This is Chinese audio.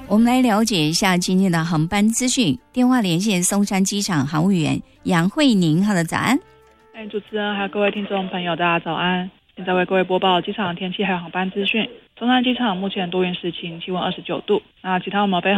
我们来了解一下今天的航班资讯。电话连线松山机场航务员杨慧宁，好的，早安。 主持人还有各位听众朋友，大家早安。现在为各位播报机场天气还有航班资讯。松山机场目前多云时晴，气温29度。那其他我们飞